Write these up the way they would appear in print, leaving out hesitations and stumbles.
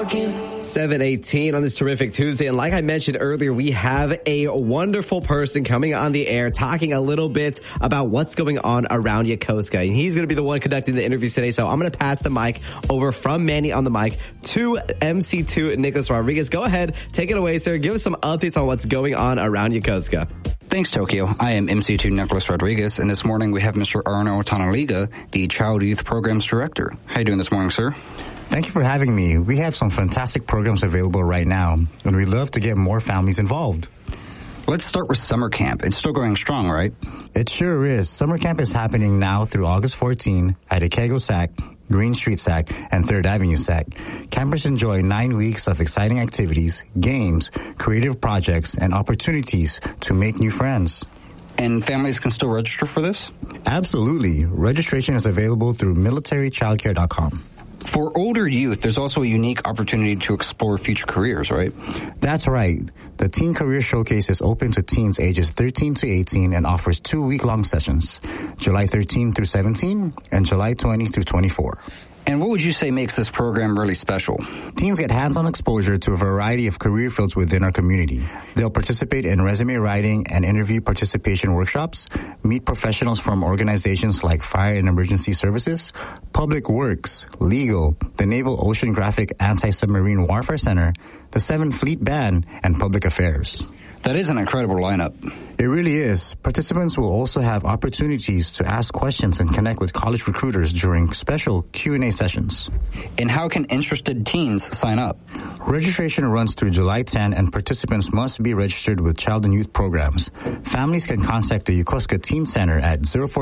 7:18 on this terrific Tuesday. And like I mentioned earlier, we have a wonderful person coming on the air talking a little bit about what's going on around Yokosuka. And he's going to be the one conducting the interviews today. So I'm going to pass the mic over from Manny on the mic to MC2 Nicholas Rodriguez. Go ahead, take it away, sir. Give us some updates on what's going on around Yokosuka. Thanks, Tokyo. I am MC2 Nicholas Rodriguez, and this morning we have Mr. Arno Tanaliga, the Child Youth Programs Director. How are you doing this morning, sir? Thank you for having me. We have some fantastic programs available right now, and we'd love to get more families involved. Let's start with summer camp. It's still going strong, right? It sure is. Summer camp is happening now through August 14 at Ikego SAC, Green Street SAC, and 3rd Avenue SAC. Campers enjoy 9 weeks of exciting activities, games, creative projects, and opportunities to make new friends. And families can still register for this? Absolutely. Registration is available through militarychildcare.com. For older youth, there's also a unique opportunity to explore future careers, right? That's right. The Teen Career Showcase is open to teens ages 13 to 18 and offers 2-week-long sessions, July 13 through 17 and July 20 through 24. And what would you say makes this program really special? Teens get hands-on exposure to a variety of career fields within our community. They'll participate in resume writing and interview participation workshops, meet professionals from organizations like Fire and Emergency Services, Public Works, Legal, the Naval Oceanographic Anti-Submarine Warfare Center, the 7th Fleet Band, and Public Affairs. That is an incredible lineup. It really is. Participants will also have opportunities to ask questions and connect with college recruiters during special Q&A sessions. And how can interested teens sign up? Registration runs through July 10 and participants must be registered with Child and Youth Programs. Families can contact the Yokosuka Teen Center at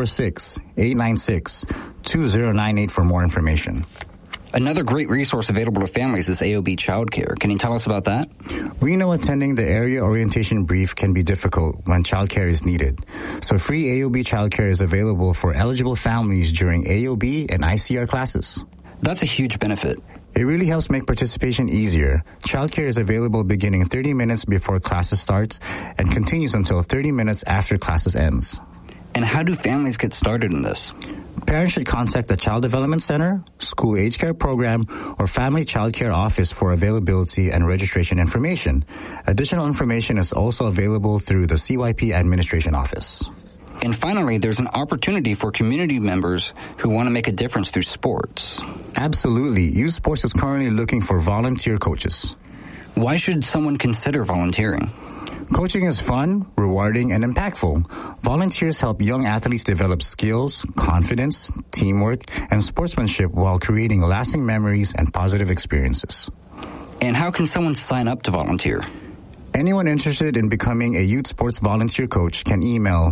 046-896-2098 for more information. Another great resource available to families is AOB Childcare. Can you tell us about that? We know attending the area orientation brief can be difficult when childcare is needed. So free AOB childcare is available for eligible families during AOB and ICR classes. That's a huge benefit. It really helps make participation easier. Childcare is available beginning 30 minutes before classes starts and continues until 30 minutes after classes ends. And how do families get started in this? Parents should contact the Child Development Center, School Age Care Program, or Family Child Care Office for availability and registration information. Additional information is also available through the CYP Administration Office. And finally, there's an opportunity for community members who want to make a difference through sports. Absolutely. Youth Sports is currently looking for volunteer coaches. Why should someone consider volunteering? Coaching is fun, rewarding, and impactful. Volunteers help young athletes develop skills, confidence, teamwork, and sportsmanship while creating lasting memories and positive experiences. And how can someone sign up to volunteer? Anyone interested in becoming a youth sports volunteer coach can email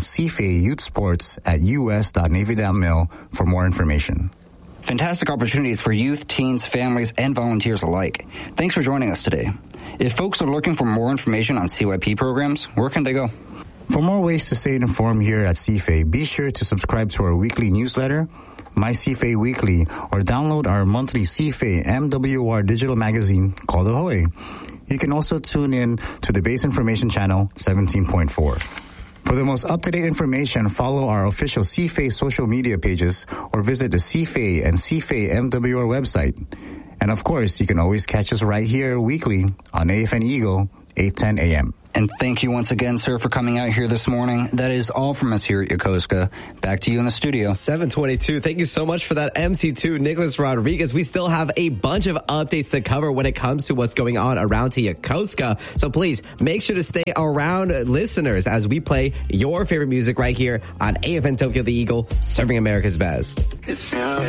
cfayouthsports@us.navy.mil for more information. Fantastic opportunities for youth, teens, families, and volunteers alike. Thanks for joining us today. If folks are looking for more information on CYP programs, where can they go? For more ways to stay informed here at CFA, be sure to subscribe to our weekly newsletter, My CFA Weekly, or download our monthly CFA MWR digital magazine called Ahoy. You can also tune in to the Base Information Channel 17.4. For the most up-to-date information, follow our official CFA social media pages or visit the CFA and CFA MWR website. And of course, you can always catch us right here weekly on AFN Eagle, 8:10 a.m. And thank you once again, sir, for coming out here this morning. That is all from us here at Yokosuka. Back to you in the studio. 7:22. Thank you so much for that, MC2 Nicholas Rodriguez. We still have a bunch of updates to cover when it comes to what's going on around to Yokosuka. So please make sure to stay around, listeners, as we play your favorite music right here on AFN Tokyo the Eagle, serving America's best.